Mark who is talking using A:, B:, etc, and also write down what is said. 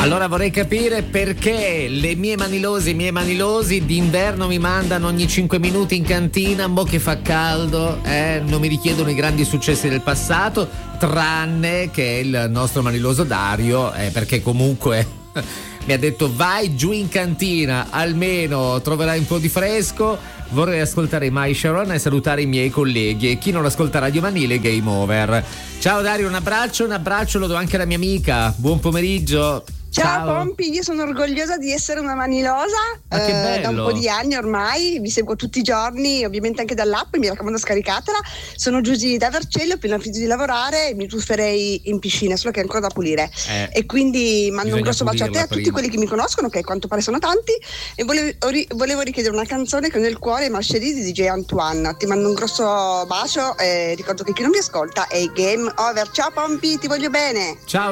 A: Allora vorrei capire perché le mie manilose, i miei manilosi d'inverno mi mandano ogni 5 minuti in cantina, mo che fa caldo, non mi richiedono i grandi successi del passato, tranne che il nostro maniloso Dario, perché comunque mi ha detto vai giù in cantina, almeno troverai un po' di fresco. Vorrei ascoltare My Sharon e salutare i miei colleghi e chi non ascolta Radio Manile Game Over. Ciao Dario, un abbraccio, lo do anche alla mia amica. Buon pomeriggio.
B: Ciao Pompi, io sono orgogliosa di essere una manilosa da un po' di anni ormai, vi seguo tutti i giorni, ovviamente anche dall'app, mi raccomando scaricatela. Sono Giusy da Vercello, appena finito di lavorare mi tufferei in piscina, solo che è ancora da pulire, e quindi mando un grosso bacio a te e a tutti quelli che mi conoscono, che a quanto pare sono tanti, e volevo richiedere una canzone che ho nel cuore, Mascerie di DJ Antoine. Ti mando un grosso bacio e ricordo che chi non mi ascolta è Game Over. Ciao Pompi, ti voglio bene.
A: Ciao